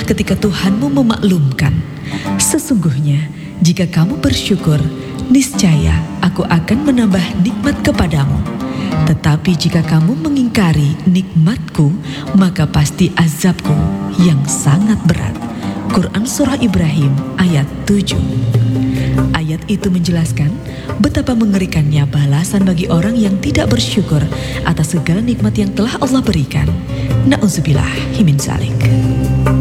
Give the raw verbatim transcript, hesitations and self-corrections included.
ketika Tuhanmu memaklumkan, sesungguhnya jika kamu bersyukur, niscaya aku akan menambah nikmat kepadamu. Tetapi jika kamu mengingkari nikmatku, maka pasti azabku yang sangat berat. Quran Surah Ibrahim ayat tujuh. Ayat itu menjelaskan betapa mengerikannya balasan bagi orang yang tidak bersyukur atas segala nikmat yang telah Allah berikan. Na'udzubillah min dzalik.